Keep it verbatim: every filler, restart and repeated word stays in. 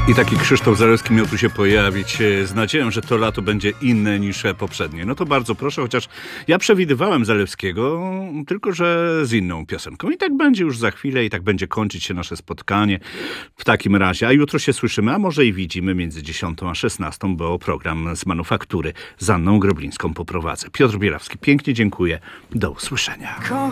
I taki Krzysztof Zalewski miał tu się pojawić z nadzieją, że to lato będzie inne niż poprzednie. No to bardzo proszę, chociaż ja przewidywałem Zalewskiego, tylko że z inną piosenką. I tak będzie już za chwilę i tak będzie kończyć się nasze spotkanie w takim razie. A jutro się słyszymy, a może i widzimy między dziesiątą a szesnastą, bo program z Manufaktury z Anną Groblińską poprowadzę. Piotr Bielawski, pięknie dziękuję. Do usłyszenia.